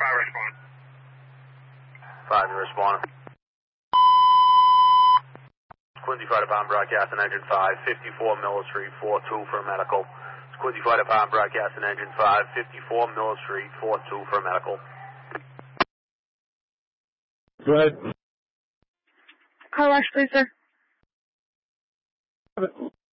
respond. 5, you respond. Quincy Fire Department broadcasting engine 5, 54 Miller Street, 4-2 for medical. Quincy Fire Department broadcasting engine 5, 54 Miller Street, 4-2 for medical. Go ahead. Car wash, please, sir.